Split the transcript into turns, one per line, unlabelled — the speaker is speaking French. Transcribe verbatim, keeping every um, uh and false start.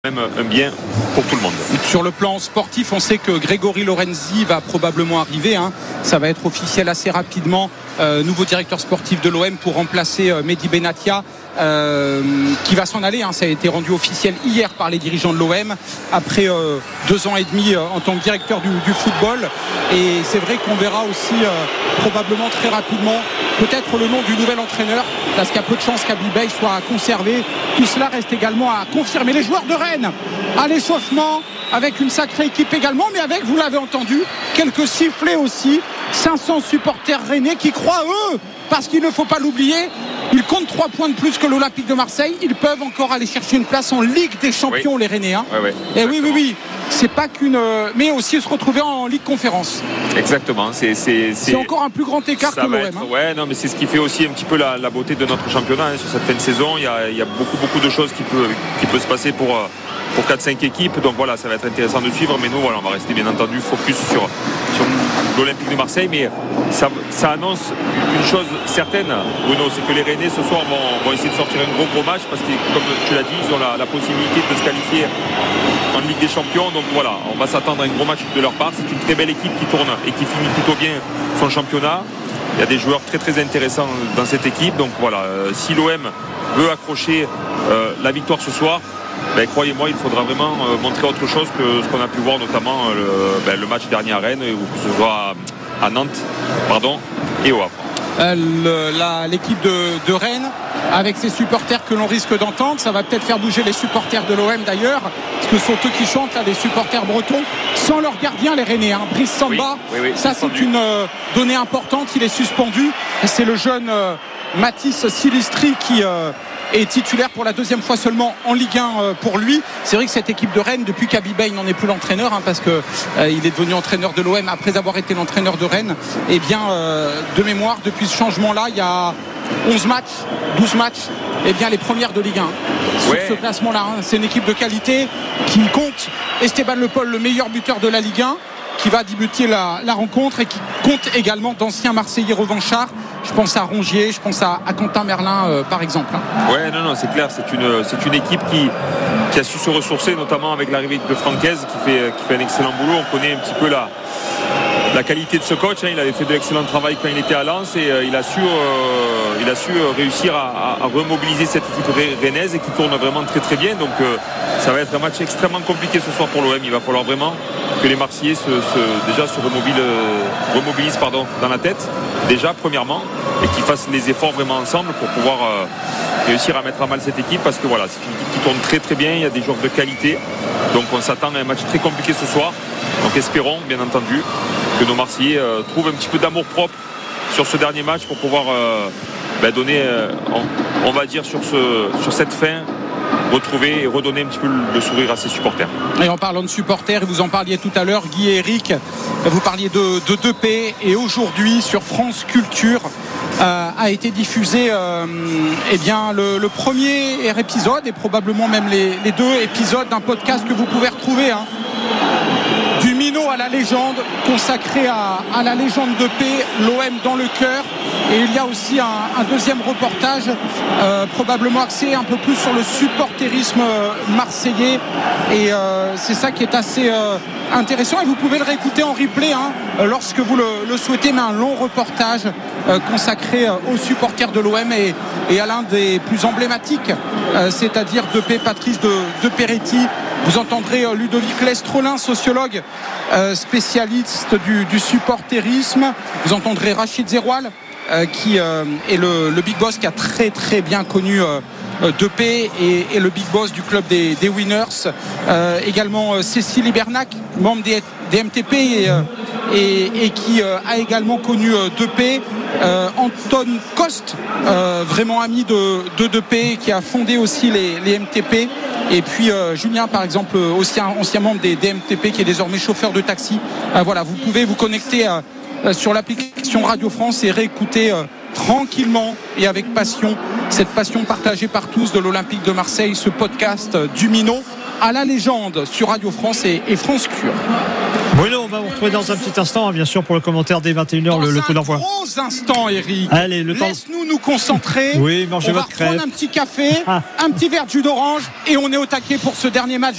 même un bien pour tout le monde.
Sur le plan sportif, on sait que Grégory Lorenzi va probablement arriver, hein. Ça va être officiel assez rapidement, euh, nouveau directeur sportif de l'O M pour remplacer euh, Mehdi Benatia, euh, qui va s'en aller, hein. Ça a été rendu officiel hier par les dirigeants de l'O M après euh, deux ans et demi euh, en tant que directeur du, du football. Et c'est vrai qu'on verra aussi euh, probablement très rapidement peut-être le nom du nouvel entraîneur, parce qu'il y a peu de chances qu'Abibay soit conservé. Tout cela reste également à confirmer. Les joueurs de Rennes à l'échauffement, avec une sacrée équipe également, mais avec, vous l'avez entendu, quelques sifflets aussi. cinq cents supporters rennais qui croient eux, parce qu'il ne faut pas l'oublier, ils comptent trois points de plus que l'Olympique de Marseille. Ils peuvent encore aller chercher une place en Ligue des Champions, oui. Les Rennais, hein.
Oui, oui,
et oui, oui, oui. C'est pas qu'une, mais aussi se retrouver en Ligue Conférence.
Exactement. C'est, c'est, c'est...
c'est encore un plus grand écart
ça
que l'O M.
Être,
hein.
Ouais, non, mais c'est ce qui fait aussi un petit peu la, la beauté de notre championnat, hein. Sur cette fin de saison, il y a, il y a beaucoup, beaucoup de choses qui peuvent, qui peuvent se passer pour, pour quatre cinq équipes. Donc voilà, ça va être intéressant de suivre. Mais nous, voilà, on va rester bien entendu focus sur, sur l'Olympique de Marseille. Mais ça, ça annonce une chose certaine, Bruno, c'est que les Rennais ce soir vont, vont essayer de sortir un gros, gros match, parce que, comme tu l'as dit, ils ont la, la possibilité de se qualifier en Ligue des Champions. Donc voilà, on va s'attendre à un gros match de leur part. C'est une très belle équipe qui tourne et qui finit plutôt bien son championnat. Il y a des joueurs très très intéressants dans cette équipe. Donc voilà, euh, si l'O M veut accrocher euh, la victoire ce soir, ben, croyez-moi, il faudra vraiment euh, montrer autre chose que ce qu'on a pu voir, notamment euh, le, ben, le match dernier à Rennes, ou que ce soit à, à Nantes pardon, et au Havre.
Euh, le, la, l'équipe de, de Rennes, avec ses supporters que l'on risque d'entendre, ça va peut-être faire bouger les supporters de l'O M d'ailleurs, parce que ce sont eux qui chantent, là, les supporters bretons, sans leur gardien, les Rennais, hein. Brice Samba,
oui, oui, oui,
ça c'est une euh, donnée importante, il est suspendu, et c'est le jeune euh, Mathis Silistri qui euh, est titulaire pour la deuxième fois seulement en Ligue un euh, pour lui. C'est vrai que cette équipe de Rennes, depuis qu'Abibay n'en est plus l'entraîneur, hein, parce qu'il euh, est devenu entraîneur de l'O M après avoir été l'entraîneur de Rennes, et eh bien euh, de mémoire, depuis ce changement-là, il y a onze matchs, douze matchs, et eh bien les premières de Ligue un sur ouais. ce classement-là, hein. C'est une équipe de qualité qui compte Esteban Le Paul, le meilleur buteur de la Ligue un, qui va débuter la, la rencontre, et qui compte également d'anciens Marseillais revanchards. Je pense à Rongier, je pense à, à Quentin Merlin euh, par exemple. Hein.
Ouais, non, non, c'est clair, c'est une, c'est une équipe qui, qui a su se ressourcer, notamment avec l'arrivée de Francaise, qui fait, qui fait un excellent boulot. On connaît un petit peu la, la qualité de ce coach, hein. Il avait fait de l'excellent travail quand il était à Lens, et euh, il a su, euh, il a su réussir à, à, à remobiliser cette équipe rennaise, et qui tourne vraiment très très bien. Donc euh, ça va être un match extrêmement compliqué ce soir pour l'O M. Il va falloir vraiment que les Marseillais se, se, déjà se remobilisent, euh, remobilisent pardon, dans la tête, déjà premièrement, et qu'ils fassent les efforts vraiment ensemble pour pouvoir euh, réussir à mettre à mal cette équipe, parce que voilà, c'est une équipe qui tourne très très bien, il y a des joueurs de qualité, donc on s'attend à un match très compliqué ce soir. Donc espérons bien entendu que nos Marseillais euh, trouvent un petit peu d'amour propre sur ce dernier match pour pouvoir euh, ben, donner, euh, on, on va dire sur, ce, sur cette fin, retrouver et redonner un petit peu le sourire à ses supporters.
Et en parlant de supporters, vous en parliez tout à l'heure, Guy et Eric, vous parliez de, de deux P, et aujourd'hui sur France Culture euh, a été diffusé euh, eh bien, le, le premier épisode, et probablement même les, les deux épisodes d'un podcast que vous pouvez retrouver, hein, du Minot à la légende, consacré à, à la légende de P, l'O M dans le cœur. Et il y a aussi un, un deuxième reportage, euh, probablement axé un peu plus sur le supporterisme marseillais. Et euh, c'est ça qui est assez euh, intéressant. Et vous pouvez le réécouter en replay, hein, lorsque vous le, le souhaitez. Mais un long reportage euh, consacré euh, aux supporters de l'O M, et, et à l'un des plus emblématiques, euh, c'est-à-dire de P, Patrice de, de Peretti. Vous entendrez euh, Ludovic Lestrolin, sociologue euh, spécialiste du, du supporterisme. Vous entendrez Rachid Zeroual, Euh, qui euh, est le, le big boss, qui a très très bien connu euh, deux P, et, et le big boss du club des, des Winners. Euh, également euh, Cécile Hibernac, membre des, des M T P, et, euh, et, et qui euh, a également connu euh, deux P. Euh, Anton Coste, euh, vraiment ami de, de deux P, qui a fondé aussi les, les M T P. Et puis euh, Julien, par exemple, aussi un ancien membre des, des M T P, qui est désormais chauffeur de taxi. Euh, voilà, vous pouvez vous connecter à sur l'application Radio France et réécouter euh, tranquillement et avec passion, cette passion partagée par tous de l'Olympique de Marseille, ce podcast euh, du Minot à la légende sur Radio France et, et France Culture.
Bruno, on va vous retrouver retrouver dans un petit instant, hein, bien sûr, pour le commentaire des vingt et une heures, le, le coup d'envoi.
Gros instant, Eric.
Allez, le temps.
Laisse-nous nous concentrer.
Oui, mangez
on
votre
va
crêpe.
prendre un petit café,
Ah.
un petit verre de jus d'orange et on est au taquet pour ce dernier match